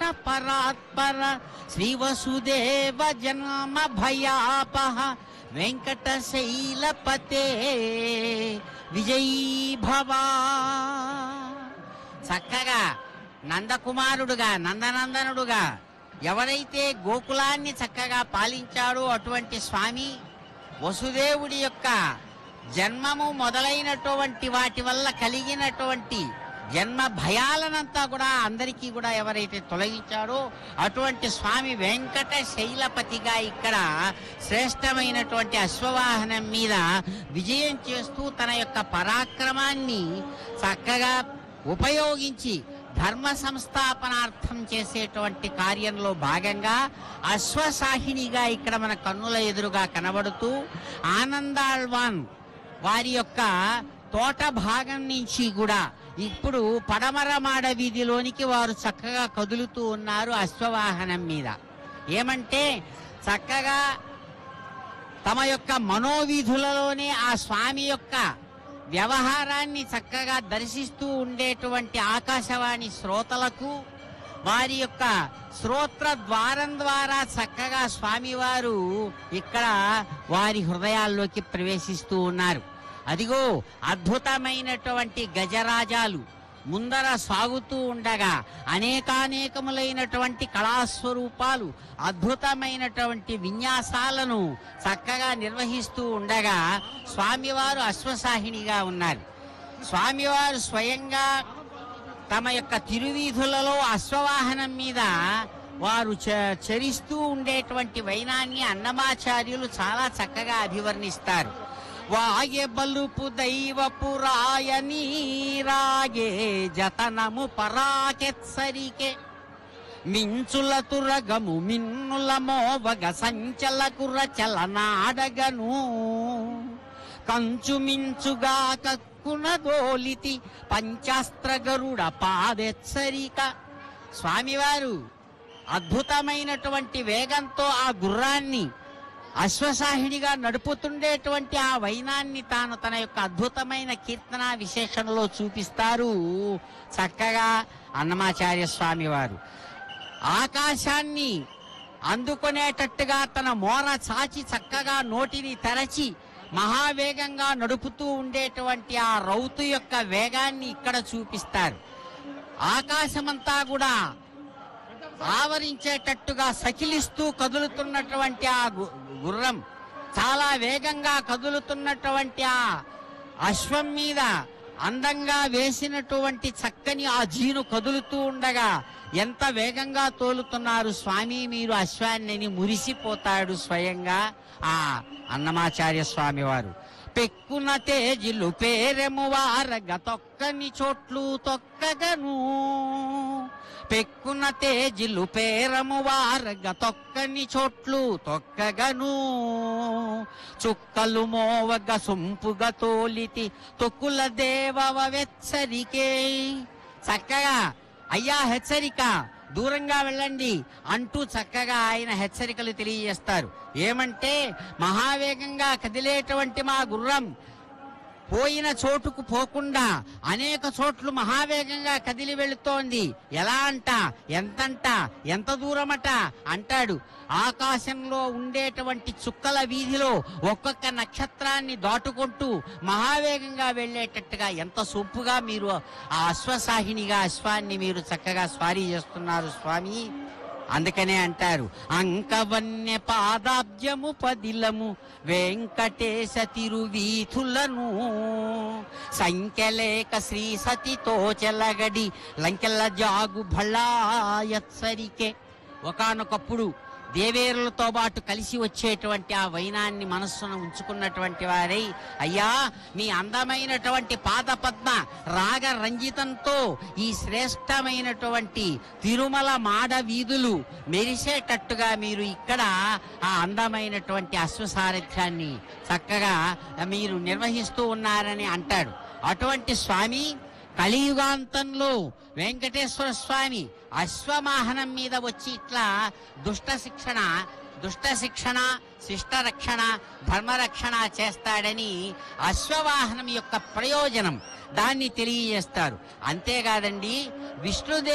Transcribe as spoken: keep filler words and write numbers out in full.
పరాత్పర శ్రీ వసుదేవ జన్మ భయాపహ వెంకటశైలపతే విజయీ భవా. చక్కగా నందకుమారుడుగా నందనందనుడుగా ఎవరైతే గోకులాన్ని చక్కగా పాలించాడో అటువంటి స్వామి వసుదేవుడి యొక్క జన్మము మొదలైనటువంటి వాటి వల్ల కలిగినటువంటి జన్మ భయాలనంతా కూడా అందరికీ కూడా ఎవరైతే తొలగించాడో అటువంటి స్వామి వెంకట శైలపతిగా ఇక్కడ శ్రేష్టమైనటువంటి అశ్వవాహనం మీద విజయం చేస్తూ తన యొక్క పరాక్రమాన్ని చక్కగా ఉపయోగించి ధర్మ సంస్థాపనార్థం చేసేటువంటి కార్యంలో భాగంగా అశ్వసాహినిగా ఇక్కడ మన కన్నుల ఎదురుగా కనబడుతూ ఆనందాళ్వాన్ వారి యొక్క తోట భాగం నుంచి కూడా ఇప్పుడు పడమర మాడ వీధిలోనికి వారు చక్కగా కదులుతూ ఉన్నారు అశ్వవాహనం మీద. ఏమంటే చక్కగా తమ యొక్క మనోవీధులలోనే ఆ స్వామి యొక్క వ్యవహారాన్ని చక్కగా దర్శిస్తూ ఉండేటువంటి ఆకాశవాణి శ్రోతలకు వారి యొక్క శ్రోత్ర ద్వారం ద్వారా చక్కగా స్వామివారు ఇక్కడ వారి హృదయాల్లోకి ప్రవేశిస్తూ ఉన్నారు. అదిగో అద్భుతమైనటువంటి గజరాజాలు ముందర సాగుతూ ఉండగా అనేకానేకములైనటువంటి కళాస్వరూపాలు అద్భుతమైనటువంటి విన్యాసాలను చక్కగా నిర్వహిస్తూ ఉండగా స్వామివారు అశ్వసాహినిగా ఉన్నారు. స్వామివారు స్వయంగా తమ యొక్క తిరువీధులలో అశ్వవాహనం మీద వారు చరిస్తూ ఉండేటువంటి వైనాన్ని అన్నమాచార్యులు చాలా చక్కగా అభివర్ణిస్తారు. వాగే బలుపు దైవపు రాయనీ రాగే జతనము పరాకెత్సరికే మించుల తురగము మిన్నుల మోవగ సంచల కుర్ర చలనాడగను కంచు మించుగా కక్కునదోలితి పంచాస్త్ర గరుడ పాదెచ్చరిక. స్వామివారు అద్భుతమైనటువంటి వేగంతో ఆ గుర్రాన్ని అశ్వసాహినిగా నడుపుతుండేటువంటి ఆ వైనాన్ని తాను తన యొక్క అద్భుతమైన కీర్తన విశేషణలో చూపిస్తారు చక్కగా అన్నమాచార్య స్వామి వారు. ఆకాశాన్ని అందుకునేటట్టుగా తన మోర చాచి చక్కగా నోటిని తెరచి మహావేగంగా నడుపుతూ ఉండేటువంటి ఆ రౌతు యొక్క వేగాన్ని ఇక్కడ చూపిస్తారు. ఆకాశమంతా కూడా ఆవరించేటట్టుగా సకిలిస్తూ కదులుతున్నటువంటి ఆ గుర్రం, చాలా వేగంగా కదులుతున్నటువంటి ఆ అశ్వం మీద అందంగా వేసినటువంటి చక్కని ఆ జీను కదులుతూ ఉండగా ఎంత వేగంగా తోలుతున్నారు స్వామి మీరు అశ్వాన్ని మురిసిపోతాడు స్వయంగా ఆ అన్నమాచార్య స్వామి వారు. పెక్కున తేజిలు పేరెము వారగ తొక్కని చోట్లు తొక్కగను పెక్కున తేజిలు పేరము వారగ తొక్కని చోట్లు తొక్కగను చుక్కలు మోవగ సొంపుగా తోలితి తొక్కుల దేవవ వెచ్చరికే. చక్కగా అయ్యా హెచ్చరిక, దూరంగా వెళ్ళండి అంటూ చక్కగా ఆయన హెచ్చరికలు తెలియజేస్తారు. ఏమంటే మహావేగంగా కదిలేటువంటి మా గుర్రం పోయిన చోటుకు పోకుండా అనేక చోట్లు మహావేగంగా కదిలి వెళుతోంది. ఎలా అంట, ఎంతంట, ఎంత దూరమట అంటాడు. ఆకాశంలో ఉండేటువంటి చుక్కల వీధిలో ఒక్కొక్క నక్షత్రాన్ని దాటుకుంటూ మహావేగంగా వెళ్ళేటట్టుగా ఎంత సొంపుగా మీరు ఆ అశ్వసాహినిగా అశ్వాన్ని మీరు చక్కగా స్వారీ చేస్తున్నారు స్వామి. అందుకనే అంటారు అంకవన్య పాదాబ్జము పదిలము వెంకటేశ తిరువీధులను సంఖ్యలేక శ్రీ సతితో చెలగడి లంకెల జాగు భళాయత్సరికే. ఒకానొకప్పుడు దేవేరులతో పాటు కలిసి వచ్చేటువంటి ఆ వైనాన్ని మనస్సును ఉంచుకున్నటువంటి వారై అయ్యా మీ అందమైనటువంటి పాద పద్మ రాగ రంజితంతో ఈ శ్రేష్టమైనటువంటి తిరుమల మాడ వీధులు మెరిసేటట్టుగా మీరు ఇక్కడ ఆ అందమైనటువంటి అశ్వసారథ్యాన్ని చక్కగా మీరు నిర్వహిస్తూ ఉన్నారని అంటాడు. అటువంటి స్వామి కలియుగాంతంలో వెంకటేశ్వర స్వామి అశ్వవాహనం మీద వచ్చి ఇట్లా దుష్ట శిక్షణ దుష్ట శిక్షణ శిష్ట రక్షణ ధర్మరక్షణ చేస్తాడని అశ్వవాహనం యొక్క ప్రయోజనం దాన్ని తెలియజేస్తారు. అంతేకాదండి విష్ణుదేవ